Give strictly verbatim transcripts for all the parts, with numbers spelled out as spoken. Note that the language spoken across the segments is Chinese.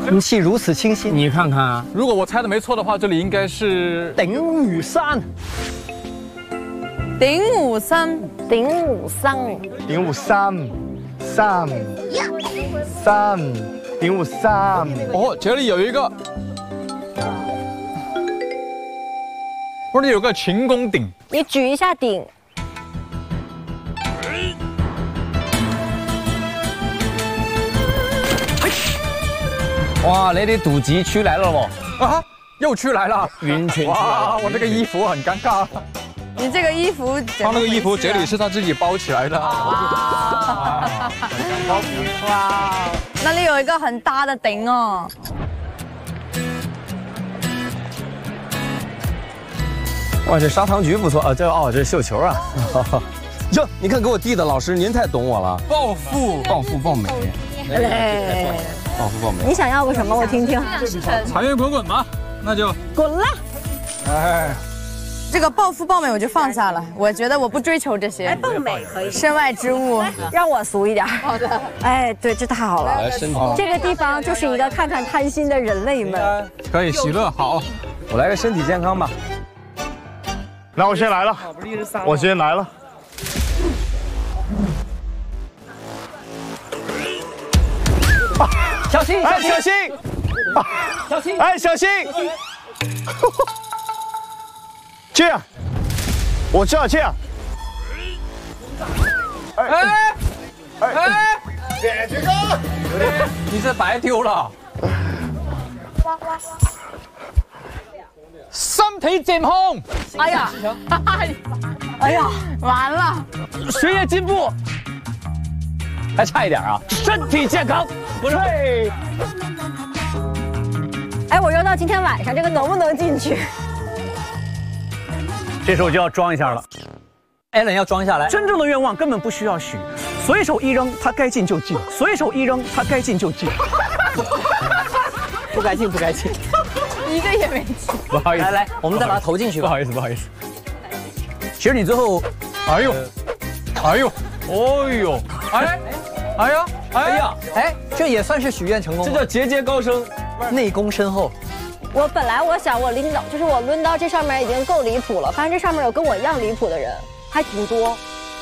空气如此清新。 你看看啊， 如果我猜的没错的话，这里应该是顶武山， 顶武山， 顶武山， 顶武山，山，山，顶武山。 哦，这里有一个，这里有个秦公鼎。 你举一下鼎。 哇，你哋杜子區來了喎！ 啊，又出來了， 完全出來哇，我這個衣服很尷尬。 你這個衣服， 他那個衣服這裡是他自己包起來的。 哇！哇！那裡有一個很大的鼎哦。 哇，這砂糖橘不錯啊！這哦，這是繡球啊！喲，你看給我遞的，老師您太懂我了。 暴富， 暴富暴美。 哎， 暴富暴美。 你想要個什麼？我聽聽。 財源滾滾嘛，那就滾啦！ 哎， 這個暴富暴美我就放下了，我覺得我不追求這些。 暴美可以。 身外之物， 讓我俗一點。好的。哎，對，這太好了。 來身體。 這個地方就是一個看看貪心的人類們。 可以喜樂好。 我來個身體健康吧。 那我先來了，我先來了。 小心！ 哎，小心！ 小心！ 哎，小心！这样，我知道这样。 哎哎，别这个， 你這白丟了。 身體健康。 哎呀，哎呀，完了！ 學業進步，還差一點啊！身體健康，不是？ 哎，我要到今天晚上，這個能不能進去？ 這時候就要裝一下了。 Allen 要裝下來。 真正的願望根本不需要許，隨手一扔，它該進就進；隨手一扔，它該進就進。 不該進，不該進。 一個也沒進。 不好意思，來來，我們再把它投進去吧。 不好意思，不好意思。 其實你最後， 哎呦，哎呦，哎呦，哎，哎呀， 哎呀，哎，這也算是許願成功。這叫節節高升，內功深厚。 我本來我想我拎到，就是我掄到這上面已經夠離譜了，發現這上面有跟我一樣離譜的人，還挺多。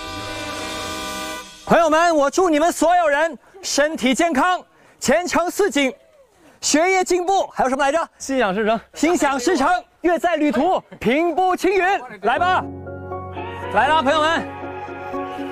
朋友們，我祝你們所有人身體健康，前程似錦，學業進步，還有什麼來着？心想事成，心想事成，月在旅途，平步青雲。來吧，來啦，朋友們。